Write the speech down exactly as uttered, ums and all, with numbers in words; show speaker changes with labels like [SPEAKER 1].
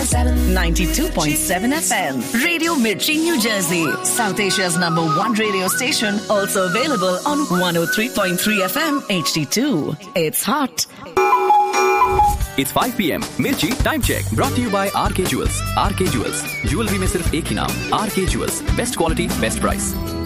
[SPEAKER 1] ninety-two point seven F M. Radio Mirchi, New Jersey. South Asia's number one radio station. Also available on one oh three point three F M H D two. It's hot.
[SPEAKER 2] It's five p.m. Mirchi Time Check brought to you by R K Jewels. R K Jewels. Jewelry में सिर्फ एक ही नाम R K Jewels. Best quality, best price.